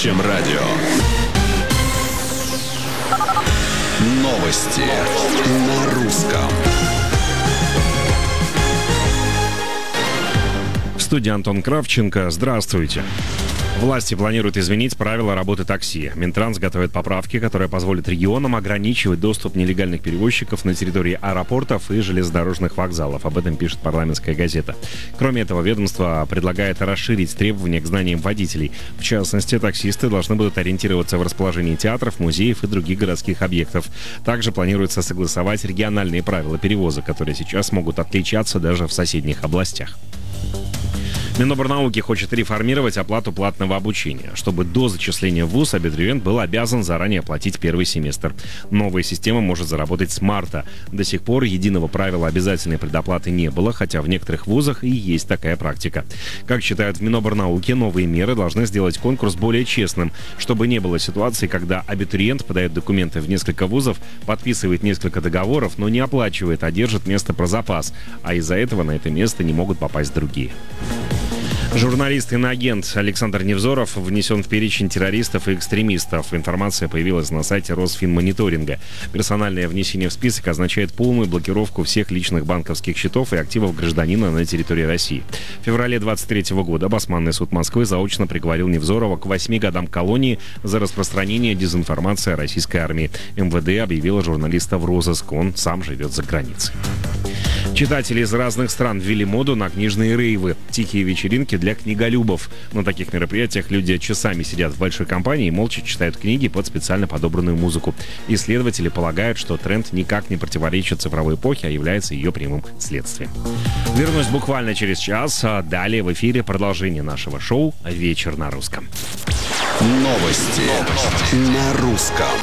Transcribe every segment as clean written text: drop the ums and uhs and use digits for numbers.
Чем радио. Новости на русском. В студии Антон Кравченко. Здравствуйте. Власти планируют изменить правила работы такси. Минтранс готовит поправки, которые позволят регионам ограничивать доступ нелегальных перевозчиков на территории аэропортов и железнодорожных вокзалов. Об этом пишет «Парламентская газета». Кроме этого, ведомство предлагает расширить требования к знаниям водителей. В частности, таксисты должны будут ориентироваться в расположении театров, музеев и других городских объектов. Также планируется согласовать региональные правила перевозок, которые сейчас могут отличаться даже в соседних областях. Минобрнауки хочет реформировать оплату платного обучения, чтобы до зачисления в ВУЗ абитуриент был обязан заранее оплатить первый семестр. Новая система может заработать с марта. До сих пор единого правила обязательной предоплаты не было, хотя в некоторых вузах и есть такая практика. Как считают в Минобрнауке, новые меры должны сделать конкурс более честным, чтобы не было ситуации, когда абитуриент подает документы в несколько вузов, подписывает несколько договоров, но не оплачивает, а держит место про запас, а из-за этого на это место не могут попасть другие. Журналист и иноагент Александр Невзоров внесен в перечень террористов и экстремистов. Информация появилась на сайте Росфинмониторинга. Персональное внесение в список означает полную блокировку всех личных банковских счетов и активов гражданина на территории России. В феврале 2023 года Басманный суд Москвы заочно приговорил Невзорова к 8 годам колонии за распространение дезинформации о российской армии. МВД объявило журналиста в розыск. Он сам живет за границей. Читатели из разных стран ввели моду на книжные рейвы. Тихие вечеринки для книголюбов. На таких мероприятиях люди часами сидят в большой компании и молча читают книги под специально подобранную музыку. Исследователи полагают, что тренд никак не противоречит цифровой эпохе, а является ее прямым следствием. Вернусь буквально через час. А далее в эфире продолжение нашего шоу «Вечер на русском». Новости на русском.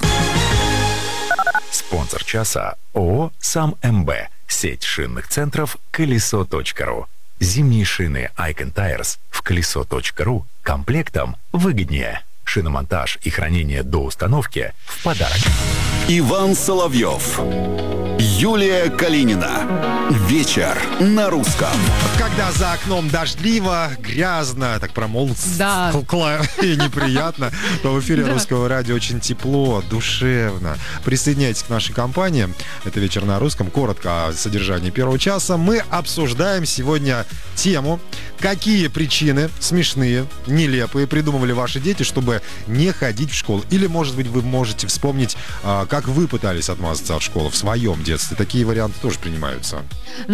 Спонсор часа ООО «Сам МБ». Сеть шинных центров «Колесо.ру». Зимние шины Icon Tires в «Колесо.ру» комплектом выгоднее. Шиномонтаж и хранение до установки в подарок. Иван Соловьев. Юлия Калинина. Вечер на русском. Когда за окном дождливо, грязно, так Да. и неприятно, то в эфире Русского радио очень тепло, душевно. Присоединяйтесь к нашей компании. Это «Вечер на русском». Коротко о содержании первого часа. Мы обсуждаем сегодня тему, какие причины смешные, нелепые придумывали ваши дети, чтобы не ходить в школу. Или, может быть, вы можете вспомнить, как вы пытались отмазаться от школы в своем детстве. Такие варианты тоже принимаются.